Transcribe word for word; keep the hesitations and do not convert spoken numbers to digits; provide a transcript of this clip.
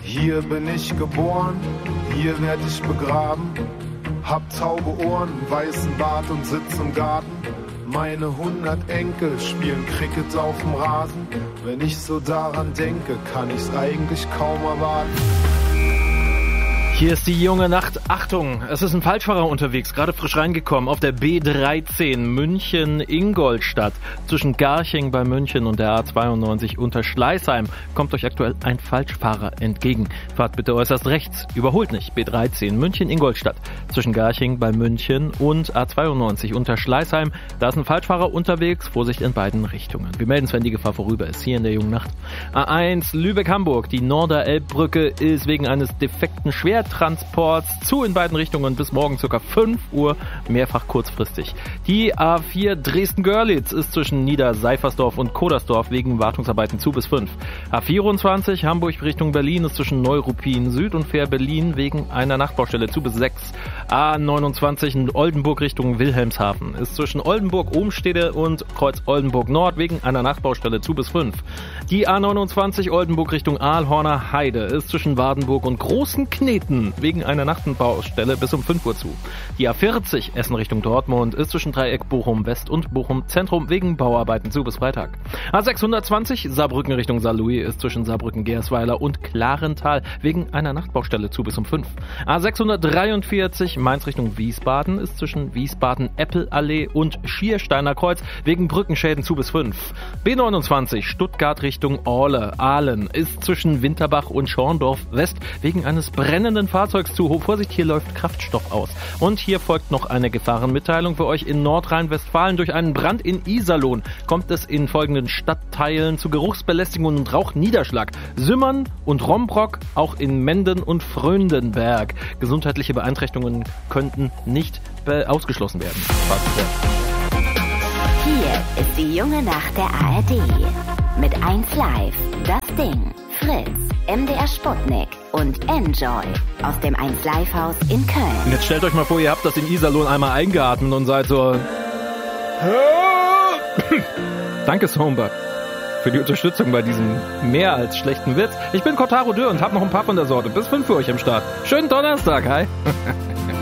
Hier bin ich geboren, hier werd ich begraben. Hab taube Ohren, weißen Bart und sitz im Garten. Meine hundert Enkel spielen Cricket auf dem Rasen. Wenn ich so daran denke, kann ich's eigentlich kaum erwarten. Hier ist die junge Nacht. Achtung, es ist ein Falschfahrer unterwegs, gerade frisch reingekommen, auf der B dreizehn München-Ingolstadt. Zwischen Garching bei München und der A zweiundneunzig unter Schleißheim kommt euch aktuell ein Falschfahrer entgegen. Fahrt bitte äußerst rechts, überholt nicht. B dreizehn München-Ingolstadt. Zwischen Garching bei München und A zweiundneunzig unter Schleißheim. Da ist ein Falschfahrer unterwegs, Vorsicht in beiden Richtungen. Wir melden es, wenn die Gefahr vorüber ist, hier in der jungen Nacht. A eins Lübeck-Hamburg. Die Norderelbbrücke ist wegen eines defekten Schwert Transports zu in beiden Richtungen bis morgen ca. fünf Uhr, mehrfach kurzfristig. Die A vier Dresden-Görlitz ist zwischen Niederseifersdorf und Kodersdorf wegen Wartungsarbeiten zu bis fünf. A vierundzwanzig Hamburg Richtung Berlin ist zwischen Neuruppin Süd und Fähr-Berlin wegen einer Nachtbaustelle zu bis sechs. A neunundzwanzig Oldenburg Richtung Wilhelmshaven ist zwischen Oldenburg-Obenstede und Kreuz Oldenburg Nord wegen einer Nachtbaustelle zu bis fünf. Die A neunundzwanzig Oldenburg Richtung Aalhorner Heide ist zwischen Wardenburg und Großen Kneten wegen einer Nachtbaustelle bis um fünf Uhr zu. Die A vierzig Essen Richtung Dortmund ist zwischen Dreieck Bochum West und Bochum Zentrum wegen Bauarbeiten zu bis Freitag. A sechshundertzwanzig Saarbrücken Richtung Saarlouis ist zwischen Saarbrücken-Gersweiler und Klarental wegen einer Nachtbaustelle zu bis um fünf. A sechshundertdreiundvierzig Mainz Richtung Wiesbaden ist zwischen Wiesbaden-Eppelallee und Schiersteiner Kreuz wegen Brückenschäden zu bis fünf. B neunundzwanzig Stuttgart Richtung Orle Ahlen ist zwischen Winterbach und Schorndorf West wegen eines brennenden Fahrzeugs zu hoch. Vorsicht, hier läuft Kraftstoff aus. Und hier folgt noch eine Gefahrenmitteilung für euch in Nordrhein-Westfalen. Durch einen Brand in Iserlohn kommt es in folgenden Stadtteilen zu Geruchsbelästigung und Rauchniederschlag. Sümmern und Rombrock, auch in Menden und Fröndenberg. Gesundheitliche Beeinträchtigungen könnten nicht ausgeschlossen werden. Hier ist die junge Nacht der A R D. Mit eins Live, das Ding, Fritz, M D R Sputnik und Enjoy aus dem eins Live Haus in Köln. Und jetzt stellt euch mal vor, ihr habt das in Iserlohn einmal eingeatmet und seid so... Danke, Soundbug, für die Unterstützung bei diesem mehr als schlechten Witz. Ich bin Kotaro Dürr und hab noch ein paar von der Sorte. Bis fünf Uhr euch im Start. Schönen Donnerstag, hi.